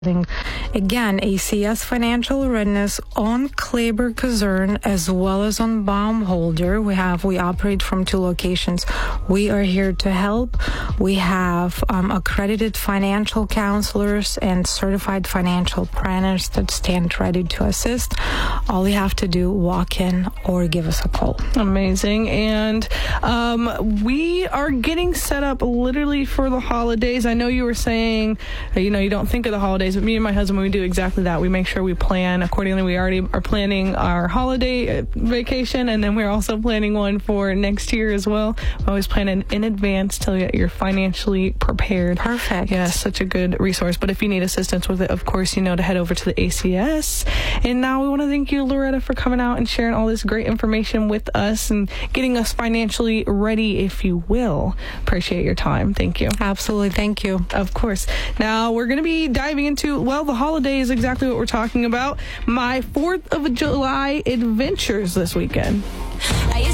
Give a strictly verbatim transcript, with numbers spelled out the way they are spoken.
Again, A C S Financial Readiness on Kleber Kazern as well as on Baumholder. We have we operate from two locations. We are here to help. We have um, accredited financial counselors and certified financial planners that stand ready to assist. All you have to do, walk in or give us a call. Amazing. And um, we are getting set up literally for the holidays. I know you were saying, you know, you don't think of the holidays, but me and my husband, we do exactly that. We make sure we plan accordingly. We already are planning our holiday vacation, and then we're also planning one for next year as well. We always plan in, in advance till you're financially prepared. Perfect. Yeah, such a good resource. But if you need assistance with it, of course, you know to head over to the A C S. And now we want to thank you, Loretta, for coming out and sharing all this great information with us and getting us financially ready, if you will. Appreciate your time. Thank you. Absolutely. Thank you. Of course. Now we're going to be diving into, well, the holiday is exactly what we're talking about. My fourth of July adventures this weekend.